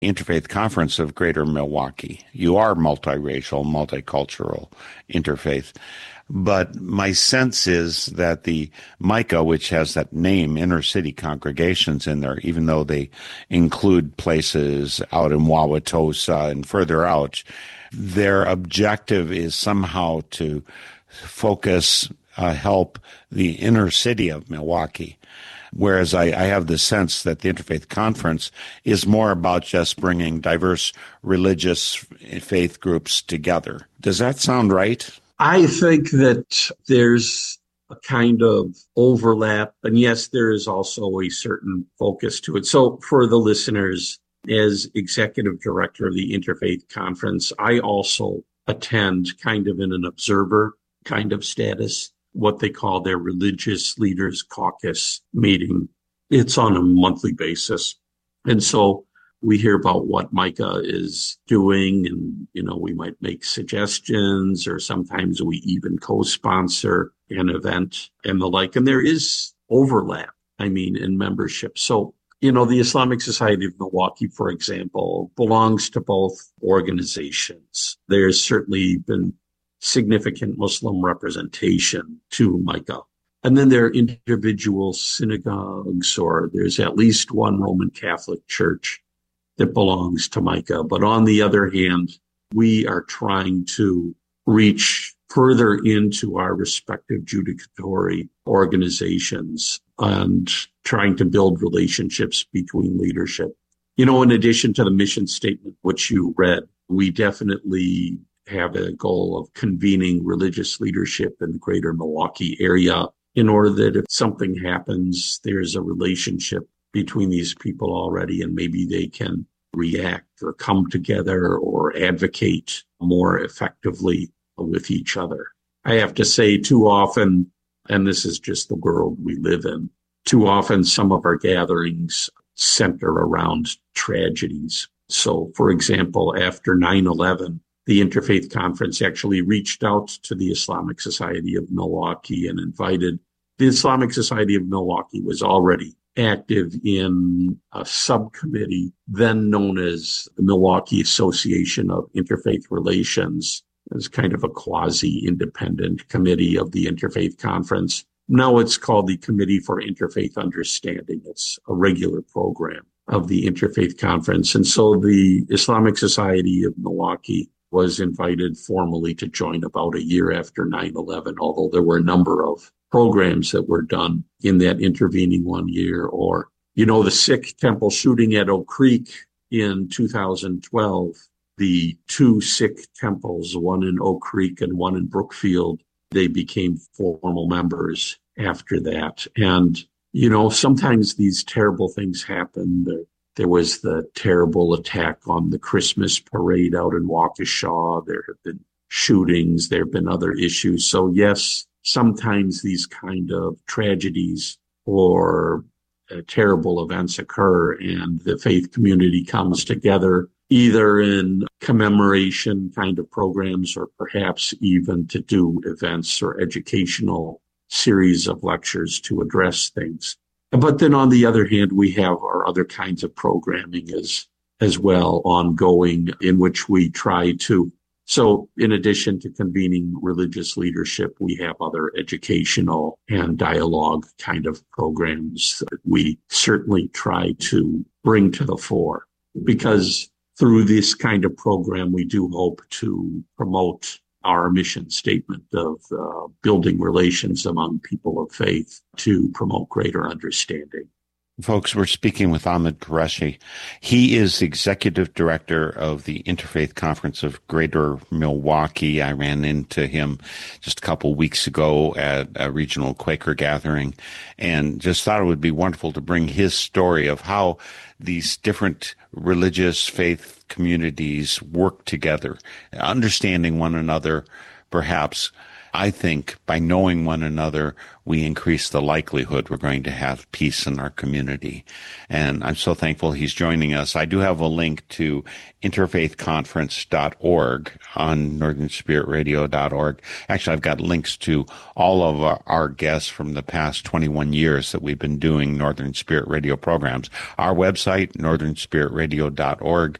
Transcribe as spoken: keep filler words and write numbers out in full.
Interfaith Conference of Greater Milwaukee. You are multiracial, multicultural, interfaith. But my sense is that the MICA, which has that name, Inner City Congregations, in there, even though they include places out in Wauwatosa and further out, their objective is somehow to focus, uh, help the inner city of Milwaukee. Whereas I, I have the sense that the Interfaith Conference is more about just bringing diverse religious faith groups together. Does that sound right? I think that there's a kind of overlap, and yes, there is also a certain focus to it. So for the listeners, as executive director of the Interfaith Conference, I also attend kind of in an observer kind of status, what they call their Religious Leaders Caucus meeting. It's on a monthly basis. And so we hear about what MICA is doing, and, you know, we might make suggestions, or sometimes we even co-sponsor an event and the like. And there is overlap, I mean, in membership. So, you know, the Islamic Society of Milwaukee, for example, belongs to both organizations. There's certainly been significant Muslim representation to MICA. And then there are individual synagogues, or there's at least one Roman Catholic church that belongs to MICA. But on the other hand, we are trying to reach further into our respective judicatory organizations and trying to build relationships between leadership. You know, in addition to the mission statement, which you read, we definitely have a goal of convening religious leadership in the greater Milwaukee area in order that if something happens, there's a relationship between these people already, and maybe they can react or come together or advocate more effectively with each other. I have to say, too often, and this is just the world we live in, too often some of our gatherings center around tragedies. So, for example, after nine eleven, the Interfaith Conference actually reached out to the Islamic Society of Milwaukee and invited. The Islamic Society of Milwaukee was already active in a subcommittee then known as the Milwaukee Association of Interfaith Relations, as kind of a quasi-independent committee of the Interfaith Conference. Now it's called the Committee for Interfaith Understanding. It's a regular program of the Interfaith Conference. And so the Islamic Society of Milwaukee was invited formally to join about a year after nine eleven, although there were a number of programs that were done in that intervening one year. Or, you know, the Sikh temple shooting at Oak Creek in two thousand twelve, the two Sikh temples, one in Oak Creek and one in Brookfield, they became formal members after that. And, you know, sometimes these terrible things happen. There, there was the terrible attack on the Christmas parade out in Waukesha. There have been shootings. There have been other issues. So, yes, sometimes these kind of tragedies or uh, terrible events occur, and the faith community comes together either in commemoration kind of programs or perhaps even to do events or educational series of lectures to address things. But then on the other hand, we have our other kinds of programming as, as well ongoing, in which we try to. So in addition to convening religious leadership, we have other educational and dialogue kind of programs that we certainly try to bring to the fore, because through this kind of program, we do hope to promote our mission statement of uh, building relations among people of faith to promote greater understanding. Folks, we're speaking with Ahmed Qureshi. He is executive director of the Interfaith Conference of Greater Milwaukee. I ran into him just a couple weeks ago at a regional Quaker gathering and just thought it would be wonderful to bring his story of how these different religious faith communities work together, understanding one another, perhaps, I think by knowing one another, we increase the likelihood we're going to have peace in our community. And I'm so thankful he's joining us. I do have a link to interfaith conference dot org on northern spirit radio dot org. Actually, I've got links to all of our, our guests from the past twenty-one years that we've been doing Northern Spirit Radio programs. Our website, northern spirit radio dot org.